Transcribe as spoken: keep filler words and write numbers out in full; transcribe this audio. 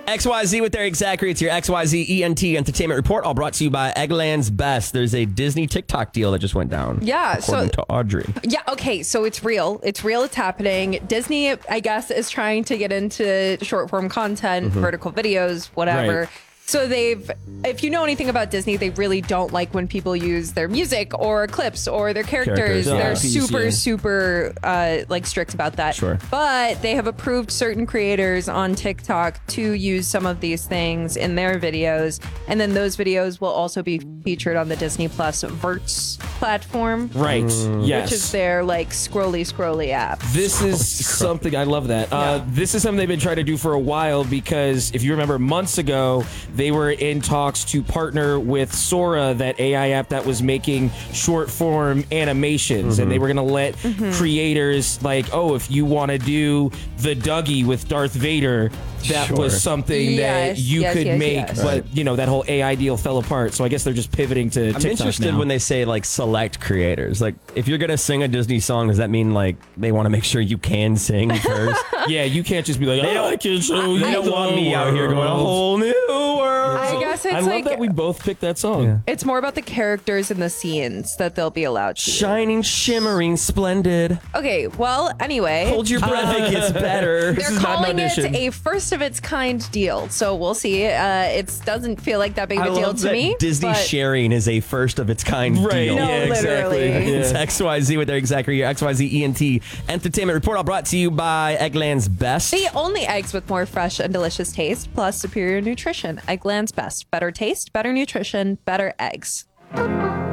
X Y Z with their exactly. It's your X Y Z E N T Entertainment Report, all brought to you by Eggland's Best. There's a Disney TikTok deal that just went down. Yeah. According so, to Audrey. Yeah. Okay. So it's real. It's real. It's happening. Disney, I guess, is trying to get into short form content, mm-hmm. vertical videos, whatever. Right. So they've, if you know anything about Disney, they really don't like when people use their music or clips or their characters. characters They're yeah. super, super uh, like strict about that. Sure. But they have approved certain creators on TikTok to use some of these things in their videos. And then those videos will also be featured on the Disney Plus Verts platform. Right. Mm. Yes. Which is their like scrolly, scrolly app. This is something, I love that. Yeah. Uh, this is something they've been trying to do for a while because if you remember months ago, they were in talks to partner with Sora, that A I app that was making short form animations. Mm-hmm. And they were going to let mm-hmm. creators like, oh, if you want to do the Dougie with Darth Vader, that sure. was something yes, that you yes, could yes, make, yes. but you know, that whole A I deal fell apart. So I guess they're just pivoting to TikTok I'm interested now. when they say like select creators. Like if you're going to sing a Disney song, does that mean like they want to make sure you can sing first? Yeah, you can't just be like, oh, I can show you. They don't want me out here going a whole new world. I guess it's I like, love that we both picked that song. Yeah. It's more about the characters and the scenes that they'll be allowed to Shining, use. shimmering, splendid. Okay, well, anyway. Hold your breath, it gets better. They're This is not calling an it audition. a first of its kind deal, so we'll see. Uh, it doesn't feel like that big of I a deal love to that me. Disney but sharing is a first of its kind Right. deal. No, yeah, exactly. literally. Yeah. It's X Y Z with their exactly your X Y Z E N T Entertainment Report, all brought to you by Eggland's Best. The only eggs with more fresh and delicious taste, plus superior nutrition. Eggland's Best. Better taste, better nutrition, better eggs.